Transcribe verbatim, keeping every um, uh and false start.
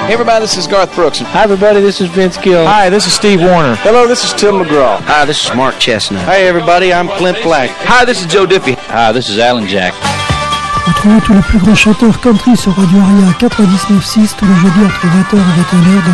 Hey everybody, this is Garth Brooks. Hi everybody, this is Vince Gill. Hi, this is Steve Wariner. Hello, this is Tim McGraw. Hi, this is Mark Chestnut. Hey everybody, I'm Clint Black. Hi, this is Joe Diffie. Hi, this is Alan Jack. Retrouvez tous les plus grands chanteurs country sur Radio Aria quatre-vingt-dix-neuf six tous les jeudis entre vingt heures et vingt et une heures.